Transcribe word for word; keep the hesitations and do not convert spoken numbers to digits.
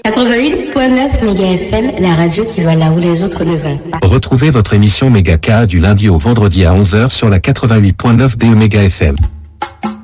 quatre-vingt-huit virgule neuf méga F M, la radio qui va là où les autres ne vont pas. Retrouvez votre émission Méga K du lundi au vendredi à onze heures sur la quatre-vingt-huit virgule neuf D E Méga F M.